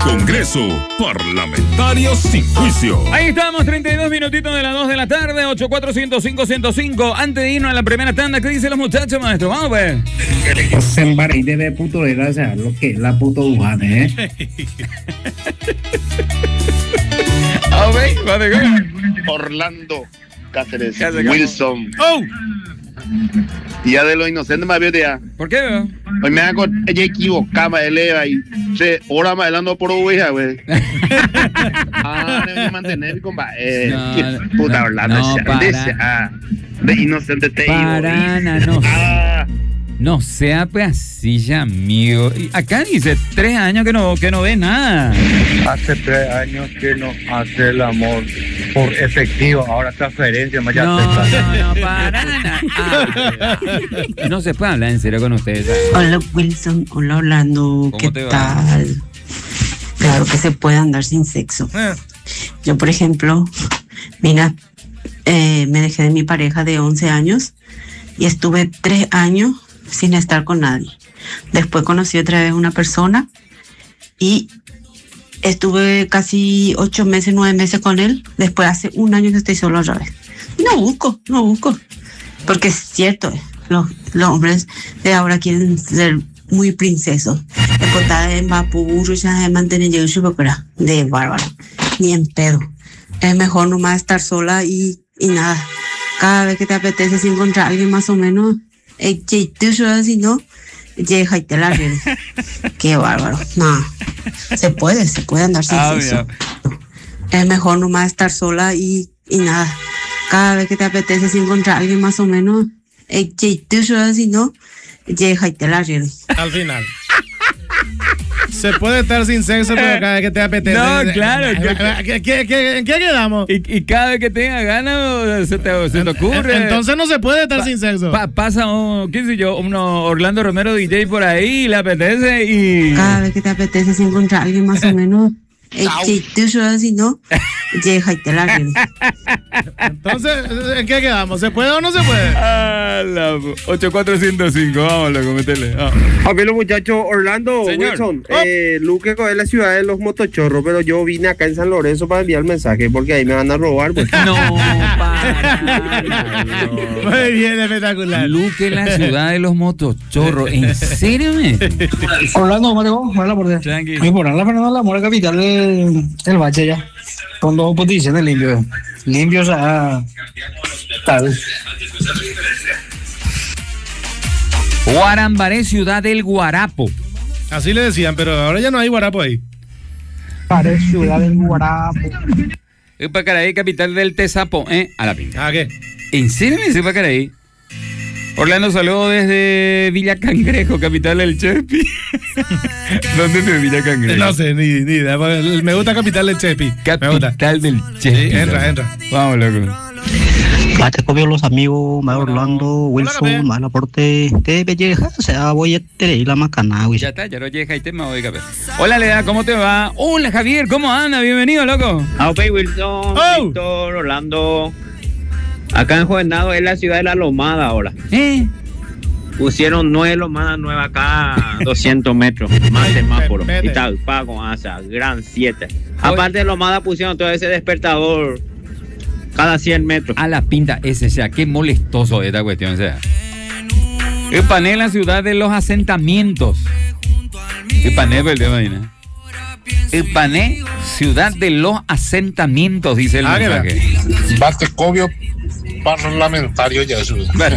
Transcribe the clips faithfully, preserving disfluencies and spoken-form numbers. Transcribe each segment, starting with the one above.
Congreso Parlamentario Sin Juicio. Ahí estamos, treinta y dos minutitos de las dos de la tarde, ochenta y cuatro, ciento cinco, ciento cinco. Antes de irnos a la primera tanda, ¿qué dicen los muchachos, maestro? Vamos, pues. Se embaride de puto era, o sea, lo que es la puto Wuhan, ¿eh? A ver, vale, Orlando Cáceres, Cáceres Wilson. ¡Oh! Día de los inocentes, más bien, día. ¿Por qué, veo? Hoy me hago ella equivocada, me eleva y che, ahora me hablando por oveja, güey. Ah, no voy a mantener, compa. Eh, No, qué puta no, Orlando, no, sea, para. de, ah, de inocente te digo. Parana, no. Ah, No sea pues así, ya, amigo. Y acá dice tres años que no, que no ve nada. Hace tres años que no hace el amor por efectivo, ahora transferencia, más ya No, está. no, no, para nada. Ah, no se puede hablar en serio con ustedes. ¿Sabes? Hola Wilson, hola Orlando, ¿Cómo ¿qué te va? tal? Claro que se puede andar sin sexo. Eh. Yo, por ejemplo, mira, eh, me dejé de mi pareja de once años y estuve tres años sin estar con nadie. Después conocí otra vez una persona y estuve casi ocho meses, nueve meses con él. Después hace un año que estoy solo otra vez. No busco, no busco. Porque es cierto, los, los hombres de ahora quieren ser muy princesos. De Mapuru, ya de mantener de bárbaro. Ni en pedo. Es mejor nomás estar sola y, y nada. Cada vez que te apetece si encontrar a alguien más o menos, si no, llega y te la ríes. Qué bárbaro. No, se puede, se puede andar sin Ah, sexo. Es mejor nomás estar sola y, y nada. Cada vez que te apetece si encontrar a alguien más o menos, si no, llega y te la ríes. Al final. Se puede estar sin sexo, pero cada vez que te apetece. No, claro. ¿Qué, qué, qué, ¿En qué quedamos? Y, y cada vez que tenga ganas se te, se te ocurre. Entonces no se puede estar Pa- sin sexo. Pa- pasa un, qué sé yo, uno Orlando Romero D J por ahí, le apetece y... Cada vez que te apetece si encontrar a alguien más o menos, si no, llega y te la ríes. Entonces, ¿en qué quedamos? ¿Se puede o no se puede? Ah, la... ochenta y cuatro, ciento cinco, vámonos, cométele. Ah. A ver, los muchachos, Orlando, Señor. Wilson, Oh. eh, Luque es la ciudad de los motochorros, pero yo vine acá en San Lorenzo para enviar el mensaje porque ahí me van a robar. Pues. No, para nada, no. Muy bien, espectacular. Luque, la ciudad de los motochorros. ¿En serio, me? Orlando, Mateo, hola por Dios. Tranqui. Mi por la Fernanda la Mora capital del el Bache ya. Con dos posiciones limpios. Limpios a tal. Guarambaré, ciudad del Guarapo. Así le decían, pero ahora ya no hay guarapo ahí. Para ciudad del Guarapo. Ipacaraí, capital del Tesapo, ¿eh? A la pinta. ¿Ah, qué? ¿En serio me dice Ipacaraí? Orlando, saludo desde Villa Cangrejo, capital del Chepi. ¿Dónde es Villa Cangrejo? No sé, ni, ni idea. Me gusta Capital del Chepi. Me gusta. Capital del Chepi. Sí, entra, entra. Vamos, loco. Mate copio los amigos, más Orlando, Hola, Wilson, más aporte de Belleja, o sea, voy a tener la macana, güey. Ya está, ya lo llega y te me voy a ver. Hola, Leda, ¿cómo te va? Hola, Javier, ¿cómo anda? Bienvenido, loco. Ah, ok, Wilson, Oh. Víctor, Orlando. Acá en Juvenado es la ciudad de la Lomada ahora. ¿Eh? Pusieron nueve lomadas nuevas acá, doscientos metros, más Ay, semáforo. vete. Y tal, pago, asa, gran siete. Aparte de lomada pusieron todo ese despertador cada cien metros. A la pinta ese, o sea, qué molestoso esta cuestión, o sea. Ipané, la ciudad de los asentamientos. Ipané, pues, te imaginas. Ipané, ciudad de los asentamientos, dice el Ah, ¿qué mensaje. Batecobio parlamentario ya eso. Bueno.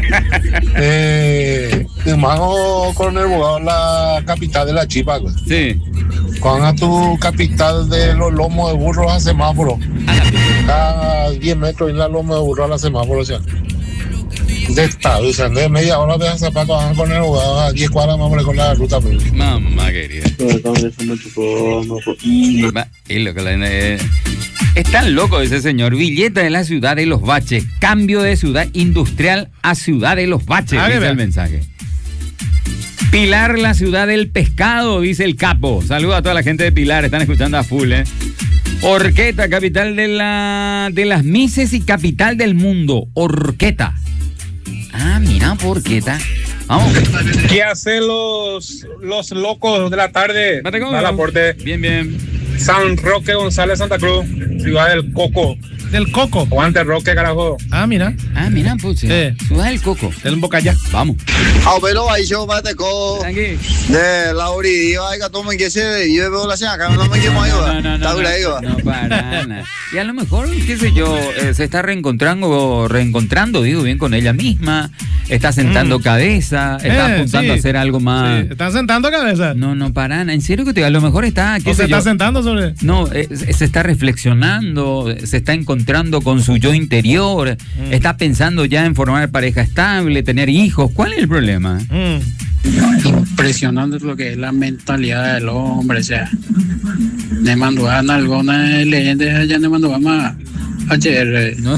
Eh, hermano Coronel Bogado, la capital de la Chipa, güey. Sí. Cuando a tu capital de los lomos de burro a semáforo. A la pinta. Cada diez metros en la loma de burro a la semáforo, o sea. De estado, o sea, de media hora de zapatos van a poner a diez cuadras más con la ruta. Pero... Mamá querida. Va, es lo que la- eh, es tan loco ese señor. Villeta de la ciudad de los baches. Cambio de ciudad industrial a ciudad de los baches, Ah, qué dice bien. el mensaje. Pilar, la ciudad del pescado, dice el capo. Saludos a toda la gente de Pilar, están escuchando a full, ¿eh? Orqueta, capital de, la, de las Mises y capital del mundo. Orqueta. Ah, mira, por Orqueta. Vamos. ¿Qué hacen los, los locos de la tarde? Al aporte. Bien, bien. San Roque González, Santa Cruz, ciudad del Coco. Del Coco. Aguante Roque, carajo. Ah, mira. Ah, mira, pues. Sí. Ciudad del Coco. Del Bocaya. Vamos. Ah, pero ahí yo me teco de la orilla, hay que tomar que se yo veo la cena, no me quiero ayudar. No, no, no, no, no, para nada. Y a lo mejor, qué sé yo, eh, se está reencontrando, reencontrando, digo bien, con ella misma, está sentando mm. cabeza, está eh, apuntando sí. a hacer algo más. Sí. ¿Están sentando cabeza? No, no, para nada. En serio que te, a lo mejor está. ¿O se está yo, sentando sobre? No, eh, se está reflexionando, se está encontrando con su yo interior, mm. está pensando ya en formar pareja estable, tener hijos. ¿Cuál es el problema? Mm. Impresionante lo que es la mentalidad del hombre, o sea, me mandó a alguna leyenda allá, me mandó a más ayer. No.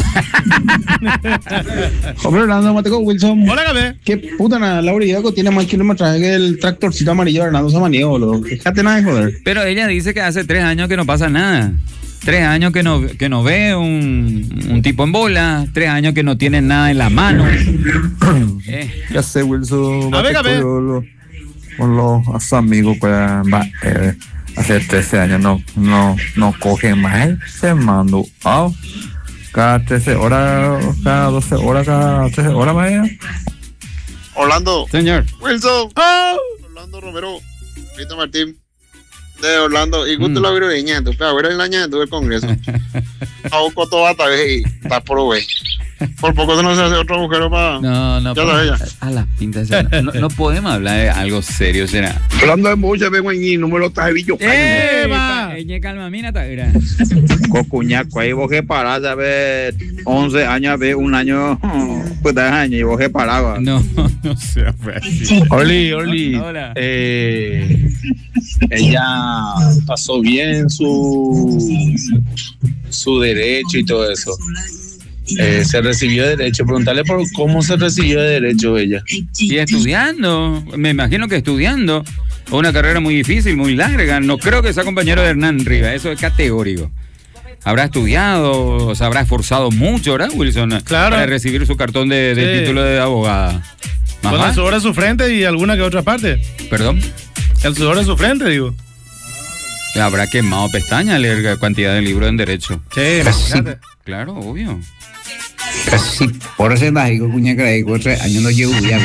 Hombre, Hernando Mateco Wilson. Hola, Gabe. Qué puta nada, Laura Hidalgo tiene más kilometraje que el tractorcito amarillo de Hernando Samaniego, boludo. Fíjate nada de joder. Pero ella dice que hace tres años que no pasa nada. Tres años que no, que no ve un, un tipo en bola, tres años que no tiene nada en la mano. eh. Ya sé, Wilson. A ver, a ver. Con los amigos, pues, va, eh, hace trece años no, no, no coge más. Se mandó oh, cada trece horas, cada doce horas, cada trece horas más. Orlando. Señor. Wilson. Oh. Orlando Romero. Víctor Martín. De Orlando, y gusto mm. la virueña, tu pero el año del Congreso. A un coto bata, y está por güey. Por poco no se hace otro agujero para. No, no, ya a, a la pinta esa, no, no podemos hablar de algo serio, será. Hablando de mucho, vengo en no me lo traje billo. ¡Eva! Ella calma, mira, tagra. Cocuñaco, ahí vos que parás, a ver, once años, a ver, un año, pues tres años, y vos que parás. No, no sé, Oli, Oli. Hola. Eh, ella pasó bien su, su derecho y todo eso. Eh, se recibió de derecho, preguntarle por cómo se recibió de derecho ella. Y estudiando, me imagino que estudiando, una carrera muy difícil, muy larga. No creo que sea compañero de Hernán Rivas, eso es categórico. Habrá estudiado, se habrá esforzado mucho, ¿verdad, Wilson? Claro. Para recibir su cartón de, de sí. título de abogada. Con el sudor en su frente y alguna que otra parte. ¿Perdón? El sudor en su frente, digo. Habrá quemado pestañas leer cantidad de libros en derecho. Sí, sí. Claro, obvio. Sí, por eso es mágico, cuña que cuatro años no llevo ya.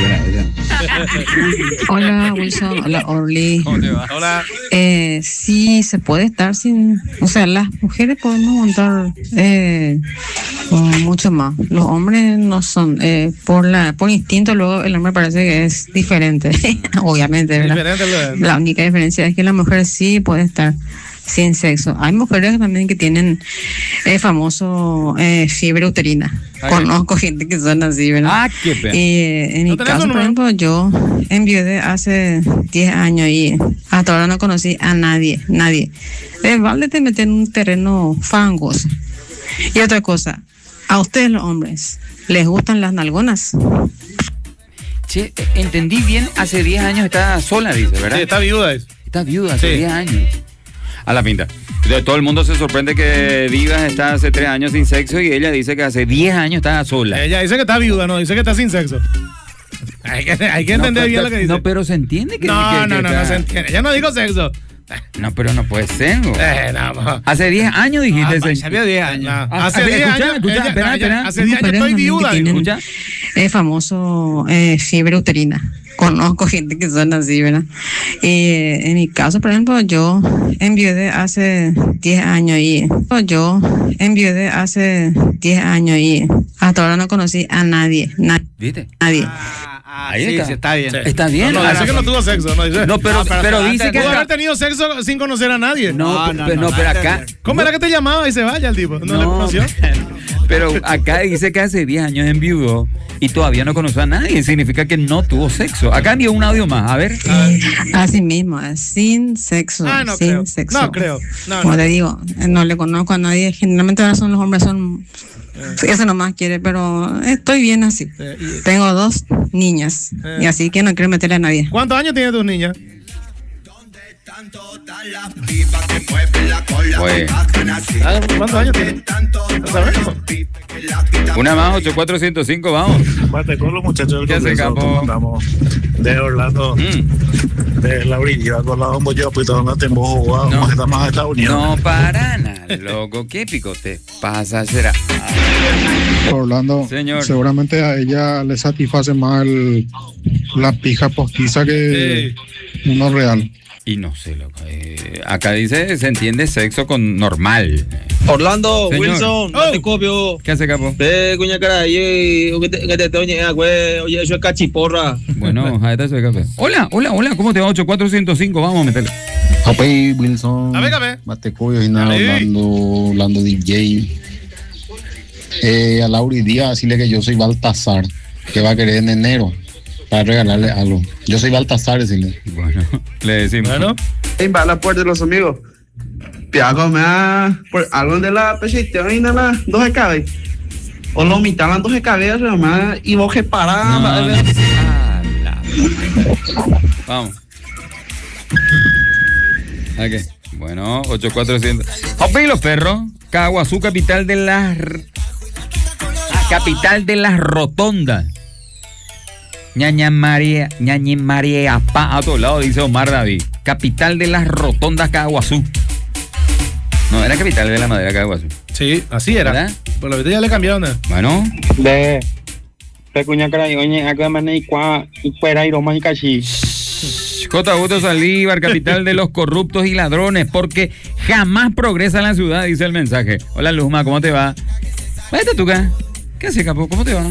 Hola, Wilson. Hola, Orly. ¿Cómo te va? Hola. Eh, sí, se puede estar sin. O sea, las mujeres podemos aguantar eh, mucho más. Los hombres no son. Eh, por la por instinto, luego el hombre parece que es diferente. Obviamente, ¿verdad? Diferente, la única diferencia es que la mujer sí puede estar sin sexo. Hay mujeres también que tienen el eh, famoso eh, fiebre uterina. Ay, conozco gente que son así, ¿verdad? Ah, qué pena. Y eh, en mi caso, por ejemplo, yo enviudé hace diez años y hasta ahora no conocí a nadie, nadie. Eh, vale te meter en un terreno fangoso. Y otra cosa, a ustedes los hombres, ¿les gustan las nalgonas? Che, entendí bien, hace diez años está sola, dice, ¿verdad? Sí, está viuda. Es. Está viuda hace sí. diez años. A la pinta. Todo el mundo se sorprende que Divas está hace tres años sin sexo y ella dice que hace diez años está sola. Ella dice que está viuda, no, dice que está sin sexo. Hay que, hay que entender no, bien lo que dice. No, pero se entiende que... No, que, no, que no, está... no se entiende. Ella no dijo sexo. No, pero no puede ser. Eh, no, hace diez años dijiste. Ah, ese... Había diez años. No. Ah, hace diez años. Escucha, ella, espera, no, espera. Hace diez años estoy viuda. Escucha. El famoso eh, fiebre uterina. Conozco gente que son así, ¿verdad? Y eh, en mi caso, por ejemplo, yo enviudé hace diez años y yo enviudé hace diez años y hasta ahora no conocí a nadie. Nadie. ¿Viste? Nadie. Ah, ah, Ahí sí, está. sí, está bien. Sí. Está bien. No, no, dice que no tuvo sexo. No, dice. No, pero, no, pero, pero dice que... Pudo haber tenido sexo sin conocer a nadie. No, no, no, pero, no, pero acá... ¿Cómo no, era que te llamaba y se vaya el tipo? ¿No, no le conoció? Pero acá dice que hace diez años enviudó y todavía no conoció a nadie. Significa que no tuvo sexo. Acá envió un audio más. A ver. Así mismo, sin sexo. Ah, no sin creo. sexo. No creo. No, Como no. te digo, no le conozco a nadie. Generalmente ahora son los hombres, son... Eh. Eso nomás quiere, pero estoy bien así. Eh, y... Tengo dos niñas eh. y así que no quiero meterle a nadie. ¿Cuántos años tiene tus niñas? Pues. ¿Cuántos años tiene? Una más, ocho cuatro cero cinco, vamos. Mate con los muchachos del ¿Qué hace, Congreso, capo? andamos de Orlando, Mm. de la orilla, con la bombo yo, pues no tengo jugado, No. más está más Estados Unidos. No para nada, loco. ¿Qué pico te pasa? Será. Orlando, Señor. seguramente a ella le satisface más el- la pija postiza que uno real. Y no sé, loco. eh, acá dice, se entiende sexo con normal. Orlando, Señor. Wilson, no te copio. ¿Qué hace, capo? Ve, cuña cara, oye, que te, que te, te, oye, ah, güey, oye, eso es cachiporra. Bueno, ahí está ese café. Hola, hola, hola, ¿cómo te va? ocho cuatro cero cinco, vamos a meterle. Ok, Wilson. A ver, a ver. Matecoyo y nada, Dale. hablando, hablando D J. Eh, a Lauri Díaz, decirle que yo soy Baltasar, que va a querer en enero para regalarle algo. Yo soy Baltasar, decirle. Bueno, le decimos. Bueno. Va a la puerta de los amigos. Piago me da por algo de la pecheteón y de las dos de cabeza. O lo mitad las dos de cabeza, y vos que parás. No, va a no. ver. Ala. Vamos. Ok. Bueno, ocho cuatro cero cero. Hoppe y los perros. Caguazú, capital de las. Ah, capital de las rotondas. Ñaña María, Ñaña María Pa, a todos lados, dice Omar David. Capital de las rotondas Caguazú. No, era capital de la madera Caguazú. Sí, así era. ¿Verdad? Pero ahorita ya le cambiaron. ¿eh? Bueno. De Pecuña Caray, oye, acá me y cua y fuera y Roma y Cachi. J. Augusto Saldívar, capital de los corruptos y ladrones, porque jamás progresa la ciudad, dice el mensaje. Hola Luzma, ¿cómo te va? Vaya Tatuca. ¿Qué haces, capo? ¿Cómo te va?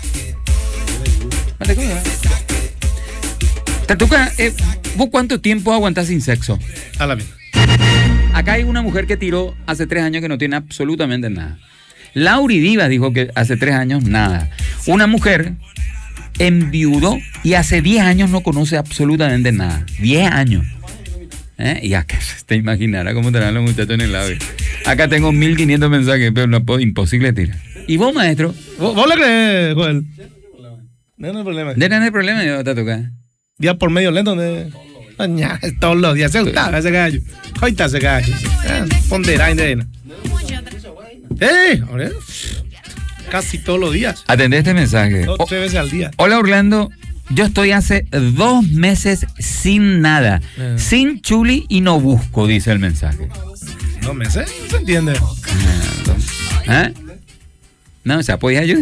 Vale, ¿cómo te va? Tatuca, eh, ¿vos cuánto tiempo aguantás sin sexo? A la vida. Acá hay una mujer que tiró hace tres años que no tiene absolutamente nada. Lauri Divas dijo que hace tres años nada. Una mujer enviudó y hace diez años no conoce absolutamente nada. diez años. ¿Eh? Y acá te imaginarás cómo estarán los muchachos en el lado. Acá tengo mil quinientos mensajes, pero no puedo, imposible tirar. ¿Y vos, maestro? ¿Vos, vos le crees, Joel? No, no hay problema. De no hay problema, yo te toca. Día por medio lento, ¿no? Oña, todos los días se gustaba ese gallo. Hoy está ese gallo. Ponderá en de ¡Eh! Ahora, casi todos los días. Atendé este mensaje. Dos, tres veces al día. Hola Orlando, yo estoy hace dos meses sin nada, Eh. sin chuli y no busco, dice el mensaje. ¿Dos meses? No se entiende. ¿Ah? No, o sea, ¿podías ayudar?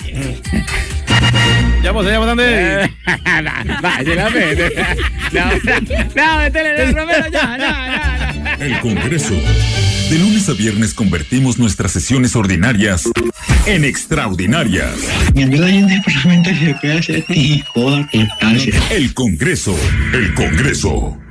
Ya vos, ya bastante. Vaya la vete. No, no, métele, Romero, ya, ya, ya. El Congreso. De lunes a viernes convertimos nuestras sesiones ordinarias en extraordinarias. El Congreso. El Congreso.